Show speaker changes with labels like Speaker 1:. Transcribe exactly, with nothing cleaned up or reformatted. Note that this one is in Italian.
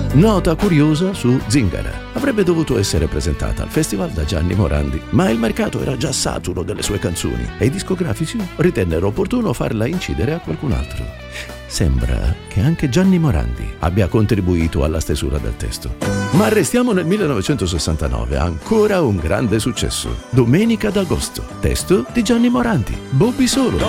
Speaker 1: Nota curiosa su Zingara. Avrebbe dovuto essere presentata al festival da Gianni Morandi, ma il mercato era già saturo delle sue canzoni e i discografici ritennero opportuno farla incidere a qualcun altro. Sembra che anche Gianni Morandi abbia contribuito alla stesura del testo. Ma restiamo nel millenovecentosessantanove, ancora un grande successo. Domenica d'agosto, testo di Gianni Morandi, Bobby Solo.